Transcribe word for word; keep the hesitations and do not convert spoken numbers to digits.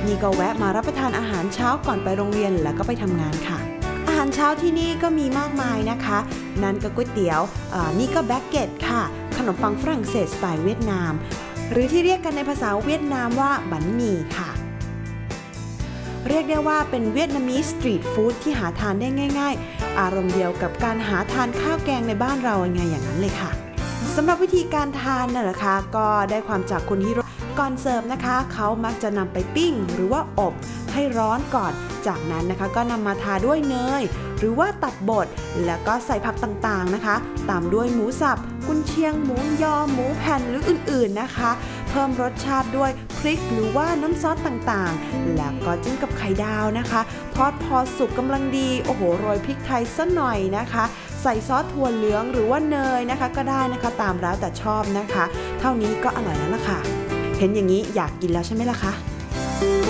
นี่ก็แวะมารับประทานอาหารเช้าก่อนไปโรงเรียนแล้วก็ไปทำงานค่ะอาหารเช้าที่นี่ก็มีมากมายนะคะนั่นก็ก๋วยเตี๋ยวนี่ก็แบกเก็ตค่ะขนมปังฝรั่งเศสสไตล์เวียดนามหรือที่เรียกกันในภาษาเวียดนามว่าบั๋นหมี่ค่ะเรียกได้ว่าเป็นเวียดนามีสตรีทฟู้ดที่หาทานได้ง่ายๆอารมณ์เดียวกับการหาทานข้าวแกงในบ้านเราไงอย่างนั้นเลยค่ะสำหรับวิธีการทานน่ะนะคะก็ได้ความจากคุณฮิโรก่อนเสิร์ฟนะคะเขามักจะนำไปปิ้งหรือว่าอบให้ร้อนก่อนจากนั้นนะคะก็นำมาทาด้วยเนยหรือว่าตับบดแล้วก็ใส่ผักต่างๆนะคะตามด้วยหมูสับกุนเชียงหมูยอหมูแผ่นหรืออื่นๆนะคะเพิ่มรสชาติด้วยพริกหรือว่าน้ำซอสต่างๆแล้วก็จิ้มกับไข่ดาวนะคะทอดพอสุกกำลังดีโอ้โหโรยพริกไทยสักหน่อยนะคะใส่ซอสถั่วเหลืองหรือว่าเนยนะคะก็ได้นะคะตามแล้วแต่ชอบนะคะเท่านี้ก็อร่อยแล้วล่ะค่ะเห็นอย่างนี้อยากกินแล้วใช่ไหมล่ะคะ